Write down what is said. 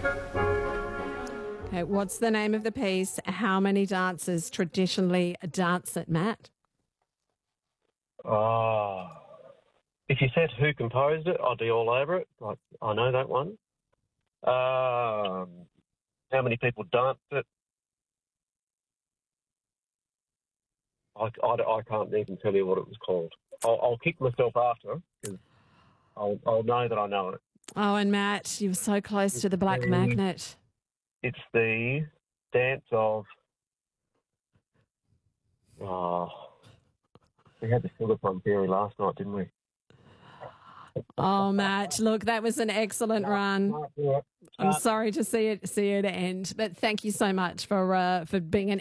Okay, what's the name of the piece? How many dancers traditionally dance it, Matt? Oh, if you said who composed it, I'd be all over it. I know that one. How many people danced it? I can't even tell you what it was called. I'll kick myself after because I'll know that I know it. Oh, and Matt, you were so close to the Black Magnet. It's the dance of. Oh, we had the Silicon Theory last night, didn't we? Oh, Matt, look, that was an excellent run. I'm sorry to see it end, but thank you so much for being an